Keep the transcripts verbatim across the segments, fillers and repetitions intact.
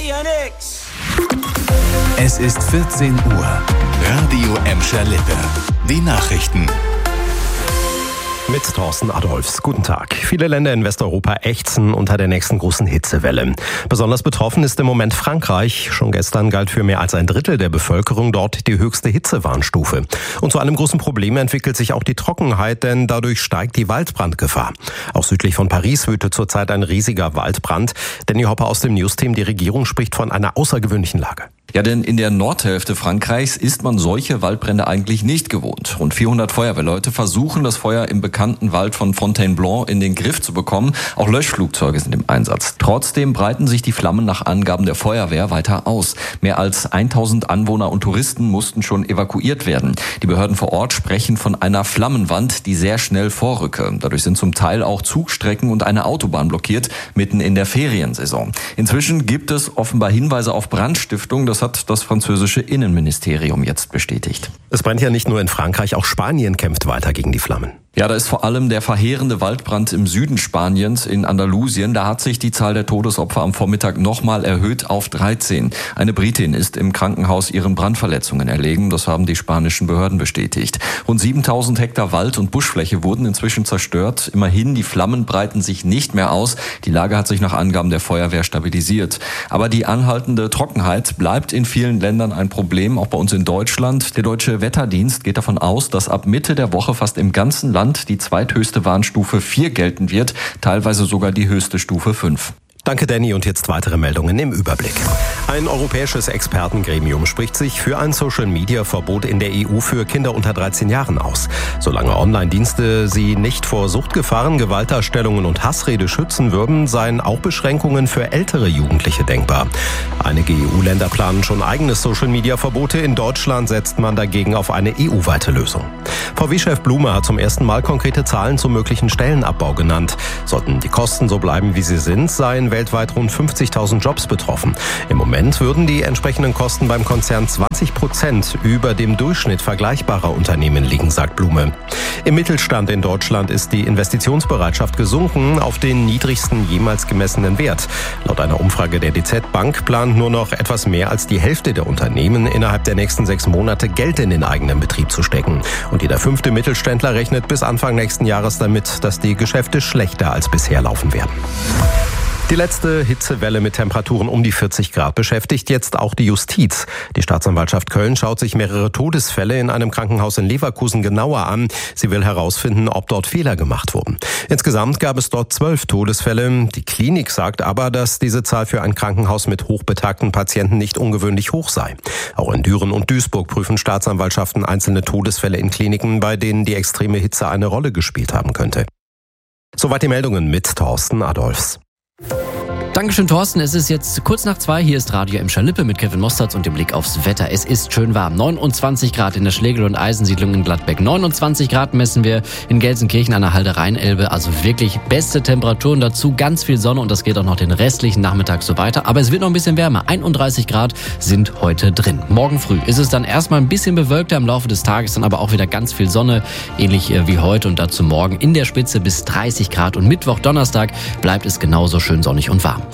ja nix. Es ist vierzehn Uhr. Radio Emscher Lippe. Die Nachrichten. Mit Thorsten Adolfs. Guten Tag. Viele Länder in Westeuropa ächzen unter der nächsten großen Hitzewelle. Besonders betroffen ist im Moment Frankreich. Schon gestern galt für mehr als ein Drittel der Bevölkerung dort die höchste Hitzewarnstufe. Und zu einem großen Problem entwickelt sich auch die Trockenheit, denn dadurch steigt die Waldbrandgefahr. Auch südlich von Paris wütet zurzeit ein riesiger Waldbrand. Danny Hopper aus dem News-Team. Die Regierung spricht von einer außergewöhnlichen Lage. Ja, denn in der Nordhälfte Frankreichs ist man solche Waldbrände eigentlich nicht gewohnt. Rund vierhundert Feuerwehrleute versuchen, das Feuer im bekannten Wald von Fontainebleau in den Griff zu bekommen. Auch Löschflugzeuge sind im Einsatz. Trotzdem breiten sich die Flammen nach Angaben der Feuerwehr weiter aus. Mehr als tausend Anwohner und Touristen mussten schon evakuiert werden. Die Behörden vor Ort sprechen von einer Flammenwand, die sehr schnell vorrücke. Dadurch sind zum Teil auch Zugstrecken und eine Autobahn blockiert, mitten in der Feriensaison. Inzwischen gibt es offenbar Hinweise auf Brandstiftung. Das hat das französische Innenministerium jetzt bestätigt. Es brennt ja nicht nur in Frankreich, auch Spanien kämpft weiter gegen die Flammen. Ja, da ist vor allem der verheerende Waldbrand im Süden Spaniens in Andalusien. Da hat sich die Zahl der Todesopfer am Vormittag nochmal erhöht auf dreizehn. Eine Britin ist im Krankenhaus ihren Brandverletzungen erlegen. Das haben die spanischen Behörden bestätigt. Rund siebentausend Hektar Wald- und Buschfläche wurden inzwischen zerstört. Immerhin, die Flammen breiten sich nicht mehr aus. Die Lage hat sich nach Angaben der Feuerwehr stabilisiert. Aber die anhaltende Trockenheit bleibt in vielen Ländern ein Problem, auch bei uns in Deutschland. Der Deutsche Wetterdienst geht davon aus, dass ab Mitte der Woche fast im ganzen Land die zweithöchste Warnstufe vier gelten wird, teilweise sogar die höchste Stufe fünf. Danke, Danny. Und jetzt weitere Meldungen im Überblick. Ein europäisches Expertengremium spricht sich für ein Social-Media-Verbot in der E U für Kinder unter dreizehn Jahren aus. Solange Online-Dienste sie nicht vor Suchtgefahren, Gewaltdarstellungen und Hassrede schützen würden, seien auch Beschränkungen für ältere Jugendliche denkbar. Einige E U-Länder planen schon eigene Social-Media-Verbote. In Deutschland setzt man dagegen auf eine E U-weite Lösung. V W-Chef Blume hat zum ersten Mal konkrete Zahlen zum möglichen Stellenabbau genannt. Sollten die Kosten so bleiben, wie sie sind, seien weltweit rund fünfzigtausend Jobs betroffen. Im Moment würden die entsprechenden Kosten beim Konzern zwanzig Prozent über dem Durchschnitt vergleichbarer Unternehmen liegen, sagt Blume. Im Mittelstand in Deutschland ist die Investitionsbereitschaft gesunken auf den niedrigsten jemals gemessenen Wert. Laut einer Umfrage der D Z Bank plant nur noch etwas mehr als die Hälfte der Unternehmen innerhalb der nächsten sechs Monate Geld in den eigenen Betrieb zu stecken. Und jeder fünfte Mittelständler rechnet bis Anfang nächsten Jahres damit, dass die Geschäfte schlechter als bisher laufen werden. Die letzte Hitzewelle mit Temperaturen um die vierzig Grad beschäftigt jetzt auch die Justiz. Die Staatsanwaltschaft Köln schaut sich mehrere Todesfälle in einem Krankenhaus in Leverkusen genauer an. Sie will herausfinden, ob dort Fehler gemacht wurden. Insgesamt gab es dort zwölf Todesfälle. Die Klinik sagt aber, dass diese Zahl für ein Krankenhaus mit hochbetagten Patienten nicht ungewöhnlich hoch sei. Auch in Düren und Duisburg prüfen Staatsanwaltschaften einzelne Todesfälle in Kliniken, bei denen die extreme Hitze eine Rolle gespielt haben könnte. Soweit die Meldungen mit Thorsten Adolfs. Dankeschön, Thorsten. Es ist jetzt kurz nach zwei. Hier ist Radio Emscher Lippe mit Kevin Mosterz und dem Blick aufs Wetter. Es ist schön warm. neunundzwanzig Grad in der Schlegel- und Eisensiedlung in Gladbeck. neunundzwanzig Grad messen wir in Gelsenkirchen an der Halde Rheinelbe. Also wirklich beste Temperaturen dazu. Ganz viel Sonne und das geht auch noch den restlichen Nachmittag so weiter. Aber es wird noch ein bisschen wärmer. einunddreißig Grad sind heute drin. Morgen früh ist es dann erstmal ein bisschen bewölkter. Im Laufe des Tages dann aber auch wieder ganz viel Sonne. Ähnlich wie heute und dazu morgen in der Spitze bis dreißig Grad. Und Mittwoch, Donnerstag bleibt es genauso schön sonnig und warm.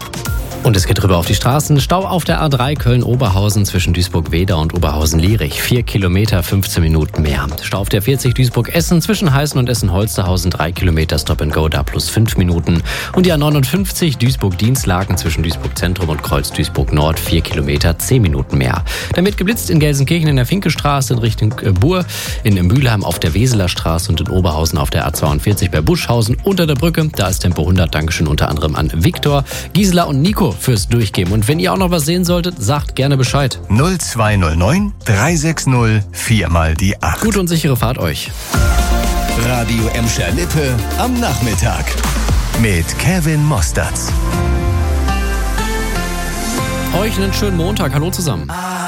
Und es geht rüber auf die Straßen. Stau auf der A drei Köln-Oberhausen zwischen Duisburg-Weda und Oberhausen-Lierich. Vier Kilometer, fünfzehn Minuten mehr. Stau auf der vierzig Duisburg-Essen zwischen Heißen und Essen-Holsterhausen. Drei Kilometer Stop and Go, da plus fünf Minuten. Und die A neunundfünfzig Duisburg-Dienstlaken zwischen Duisburg-Zentrum und Kreuz-Duisburg-Nord. Vier Kilometer, zehn Minuten mehr. Dann wird geblitzt in Gelsenkirchen in der Finkestraße in Richtung Buhr, in Mülheim auf der Weseler Straße und in Oberhausen auf der A zweiundvierzig bei Buschhausen unter der Brücke. Da ist Tempo hundert. Dankeschön unter anderem an Viktor, Gisela und Nico fürs Durchgeben. Und wenn ihr auch noch was sehen solltet, sagt gerne Bescheid. null zwei null neun drei sechs null vier mal die acht. Gute und sichere Fahrt euch. Radio Emscher Lippe am Nachmittag mit Kevin Mosterz. Euch einen schönen Montag. Hallo zusammen.